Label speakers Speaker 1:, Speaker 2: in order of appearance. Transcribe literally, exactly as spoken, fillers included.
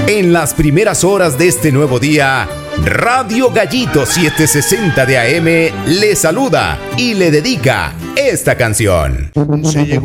Speaker 1: En las primeras horas de este nuevo día, Radio Gallito setecientos sesenta de A M le saluda y le dedica esta canción.
Speaker 2: Se llegó